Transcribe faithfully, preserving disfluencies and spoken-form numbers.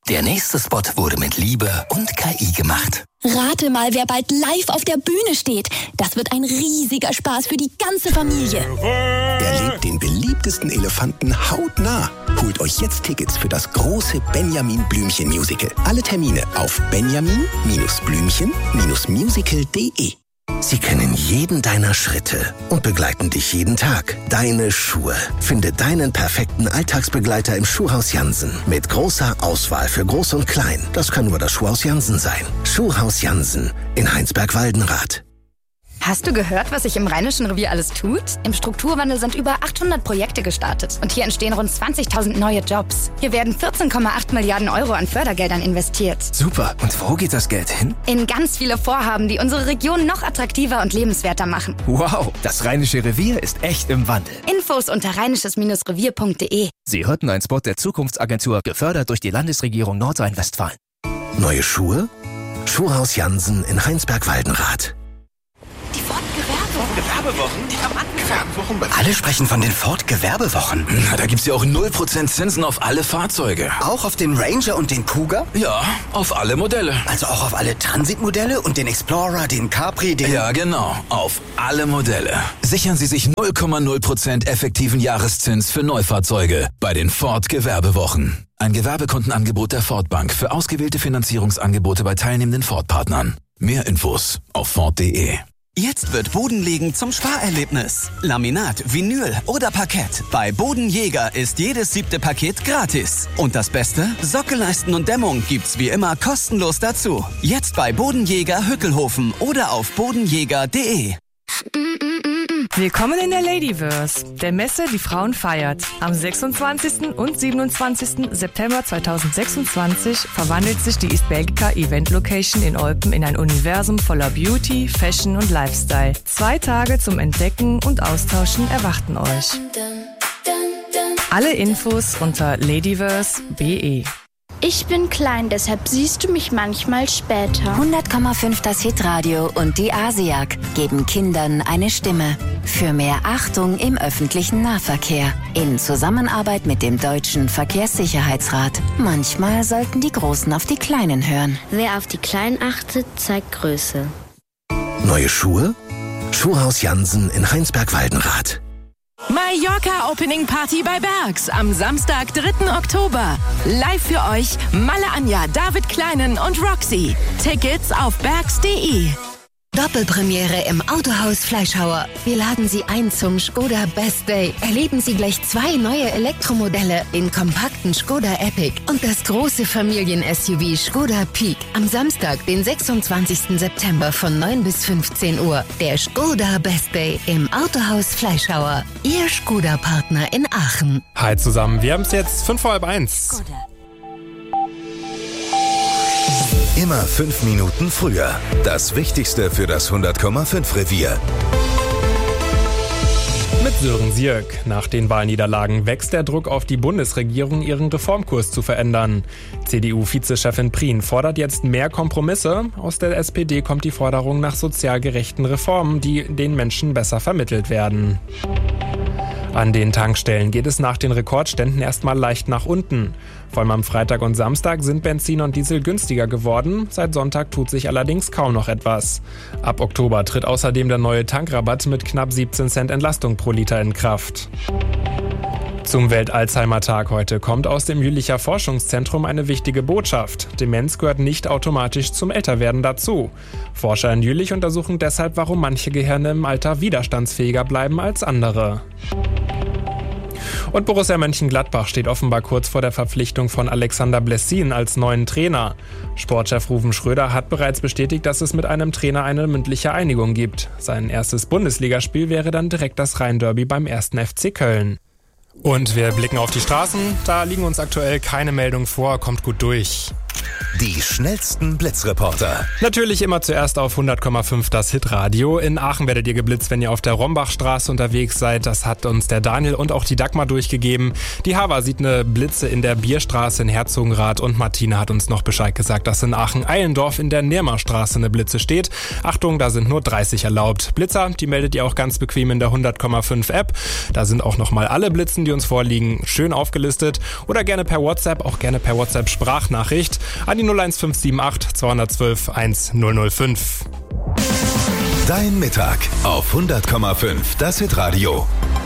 Der nächste Spot wurde mit Liebe und K I gemacht. Rate mal, wer bald live auf der Bühne steht. Das wird ein riesiger Spaß für die ganze Familie. Erlebt den beliebtesten Elefanten hautnah. Holt euch jetzt Tickets für das große Benjamin Blümchen Musical. Alle Termine auf benjamin Blümchen musical punkt de. Sie kennen jeden deiner Schritte und begleiten dich jeden Tag. Deine Schuhe. Finde deinen perfekten Alltagsbegleiter im Schuhhaus Jansen. Mit großer Auswahl für Groß und Klein. Das kann nur das Schuhhaus Jansen sein. Schuhhaus Jansen in Heinsberg-Waldenrath. Hast du gehört, was sich im Rheinischen Revier alles tut? Im Strukturwandel sind über achthundert Projekte gestartet und hier entstehen rund zwanzigtausend neue Jobs. Hier werden vierzehn Komma acht Milliarden Euro an Fördergeldern investiert. Super. Und wo geht das Geld hin? In ganz viele Vorhaben, die unsere Region noch attraktiver und lebenswerter machen. Wow, das Rheinische Revier ist echt im Wandel. Infos unter rheinisches Revier punkt de. Sie hörten einen Spot der Zukunftsagentur, gefördert durch die Landesregierung Nordrhein-Westfalen. Neue Schuhe? Schuhhaus Jansen in Heinsberg-Waldenrath. Die Ford-Gewerbewochen? Gewerbewochen? Alle sprechen von den Ford-Gewerbewochen. Na, da gibt's ja auch null Prozent Zinsen auf alle Fahrzeuge. Auch auf den Ranger und den Cougar? Ja, auf alle Modelle. Also auch auf alle Transitmodelle und den Explorer, den Capri, den... Ja, genau. Auf alle Modelle. Sichern Sie sich null Komma null Prozent effektiven Jahreszins für Neufahrzeuge bei den Ford-Gewerbewochen. Ein Gewerbekundenangebot der Ford Bank für ausgewählte Finanzierungsangebote bei teilnehmenden Ford-Partnern. Mehr Infos auf ford punkt de. Jetzt wird Bodenlegen zum Sparerlebnis. Laminat, Vinyl oder Parkett. Bei Bodenjäger ist jedes siebte Paket gratis. Und das Beste? Sockelleisten und Dämmung gibt's wie immer kostenlos dazu. Jetzt bei Bodenjäger Hückelhofen oder auf bodenjäger punkt de. Willkommen in der Ladyverse, der Messe, die Frauen feiert. Am sechsundzwanzigsten und siebenundzwanzigsten September zweitausendsechsundzwanzig verwandelt sich die East Belgica Event Location in Olpen in ein Universum voller Beauty, Fashion und Lifestyle. Zwei Tage zum Entdecken und Austauschen erwarten euch. Alle Infos unter ladyverse punkt de. Ich bin klein, deshalb siehst du mich manchmal später. hundert Komma fünf das Hitradio und die ASIAG geben Kindern eine Stimme. Für mehr Achtung im öffentlichen Nahverkehr. In Zusammenarbeit mit dem Deutschen Verkehrssicherheitsrat. Manchmal sollten die Großen auf die Kleinen hören. Wer auf die Kleinen achtet, zeigt Größe. Neue Schuhe? Schuhhaus Jansen in Heinsberg-Waldenrath. Mallorca Opening Party bei Bergs am Samstag, dritten Oktober. Live für euch Malle Anja, David Kleinen und Roxy. Tickets auf bergs punkt de. Doppelpremiere im Autohaus Fleischhauer. Wir laden Sie ein zum Skoda Best Day. Erleben Sie gleich zwei neue Elektromodelle in kompakten Skoda Epic und das große Familien-S U V Skoda Peak. Am Samstag, den sechsundzwanzigsten September von neun bis fünfzehn Uhr. Der Skoda Best Day im Autohaus Fleischhauer. Ihr Skoda-Partner in Aachen. Hi zusammen, wir haben es jetzt fünf vor halb eins. Skoda. Immer fünf Minuten früher. Das Wichtigste für das hundert Komma fünf Revier. Mit Sören Sierk. Nach den Wahlniederlagen wächst der Druck auf die Bundesregierung, ihren Reformkurs zu verändern. C D U-Vizechefin Prien fordert jetzt mehr Kompromisse. Aus der S P D kommt die Forderung nach sozial gerechten Reformen, die den Menschen besser vermittelt werden. An den Tankstellen geht es nach den Rekordständen erstmal leicht nach unten. Vor allem am Freitag und Samstag sind Benzin und Diesel günstiger geworden. Seit Sonntag tut sich allerdings kaum noch etwas. Ab Oktober tritt außerdem der neue Tankrabatt mit knapp siebzehn Cent Entlastung pro Liter in Kraft. Zum Welt-Alzheimer-Tag heute kommt aus dem Jülicher Forschungszentrum eine wichtige Botschaft. Demenz gehört nicht automatisch zum Älterwerden dazu. Forscher in Jülich untersuchen deshalb, warum manche Gehirne im Alter widerstandsfähiger bleiben als andere. Und Borussia Mönchengladbach steht offenbar kurz vor der Verpflichtung von Alexander Blessin als neuen Trainer. Sportchef Ruven Schröder hat bereits bestätigt, dass es mit einem Trainer eine mündliche Einigung gibt. Sein erstes Bundesligaspiel wäre dann direkt das Rhein-Derby beim ersten F C Köln. Und wir blicken auf die Straßen. Da liegen uns aktuell keine Meldungen vor. Kommt gut durch. Die schnellsten Blitzreporter. Natürlich immer zuerst auf hundert Komma fünf das Hitradio. In Aachen werdet ihr geblitzt, wenn ihr auf der Rombachstraße unterwegs seid. Das hat uns der Daniel und auch die Dagmar durchgegeben. Die Hava sieht eine Blitze in der Bierstraße in Herzogenrath und Martine hat uns noch Bescheid gesagt, dass in Aachen-Eilendorf in der Nirmerstraße eine Blitze steht. Achtung, da sind nur dreißig erlaubt. Blitzer, die meldet ihr auch ganz bequem in der hundert Komma fünf App. Da sind auch nochmal alle Blitzen, die uns vorliegen, schön aufgelistet. Oder gerne per WhatsApp, auch gerne per WhatsApp Sprachnachricht an die null eins fünf sieben acht zwei eins zwei eins null null fünf. Dein Mittag auf hundert Komma fünf das Hitradio.